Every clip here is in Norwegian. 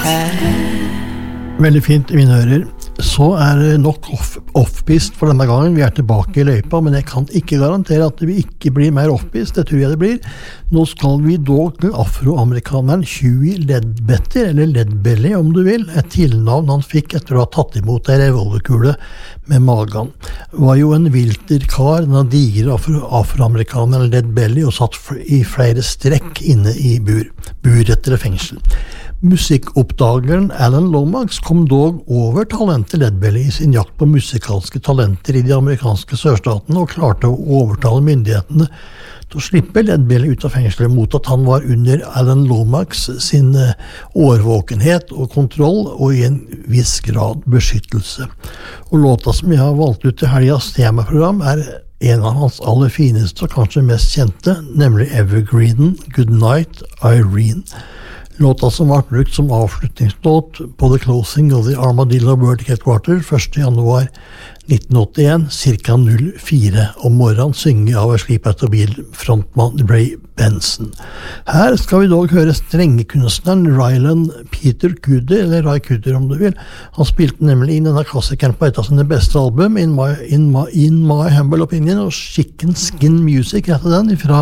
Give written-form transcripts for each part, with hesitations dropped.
Veldig fint I mine ører. Så det nok off-pist for denne gangen. Vi tilbake I løypa, men jeg kan ikke garantere at det ikke blir mer off-pist. Det tror jeg det blir. Nå skal vi dog til afroamerikaneren Huey Ledbetter, eller Ledbelly om du vil. Et tilnavn han fikk etter å ha tatt imot en revolverkule med magen. Var jo en vilterkar, den digre afroamerikaneren Ledbelly, og satt I flere strekk inne I buret eller fengsel. Musikkoppdageren Alan Lomax kom dog over talentet Ledbelly I sin jakt på musikalske talenter I de amerikanske sørstatene og klarte å overtale myndighetene til å slippe Ledbelly ut av fengselet mot at han var under Alan Lomax sin årvåkenhet og kontroll og I en viss grad beskyttelse. Og låta som jeg har valgt ut til helgas temaprogram en av hans aller fineste og kanskje mest kjente, nemlig Evergreenen, Good Night, Irene. Låta som var brukt som avslutningslåt på The Closing of the Armadillo World Headquarter 1. januar 1981, cirka 04 om morgenen, synge av Sleep Bil frontmann Ray Benson. Her skal vi dog høre strengekunstneren Ryland Peter Cuddy, eller Ray Cuddy om du vil. Han spilte nemlig inn denne klassikeren på et av sine beste album, In My Humble Opinion, og Chicken Skin Music heter den, fra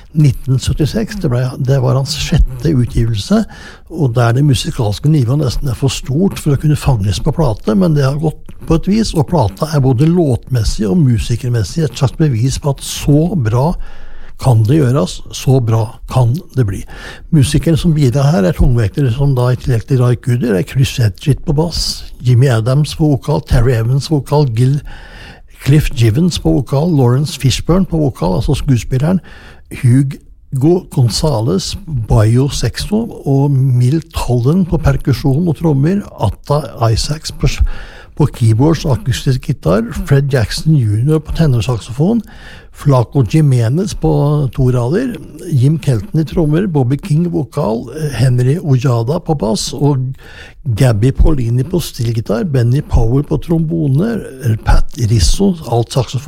1976, det var hans sjette utgivelse, og der det musikalske nivået nesten for stort for å kunne fanges på plate, men det har gått på et vis, og plata både låtmessig og musikermessig et slags bevis på at så bra kan det gjøres, så bra kan det bli. Musikeren som bidrar her tungvektere som da I tillegg til Ray Cuddy, Chris Edgett på bass, Jimmy Adams på vokal, Terry Evans på vokal, Cliff Givens på vokal, Lawrence Fishburne på vokal, altså skuespilleren, Hugo Gonzalez, Bayo Sexto og Milt Holden på perkusjon og trommer, Atta Isaacs på keyboards og akustisk gitar, Fred Jackson Jr. på tenorsaxofon, Flaco Jimenez på torader, Jim Kelton I trommer, Bobby King vokal, Henry Ojada på bass og Gabby Paulini på stillgitar, Benny Powell på trombone, Pat Risso alt saxofon